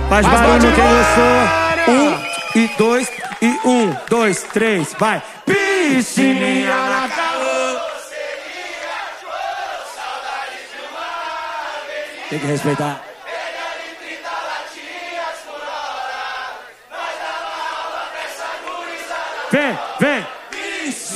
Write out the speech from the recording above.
Faz barulho quem gostou. 1 e 2 e 1, 2, 3, vai. Piscininha na calor. Tem que respeitar. Vem, vem.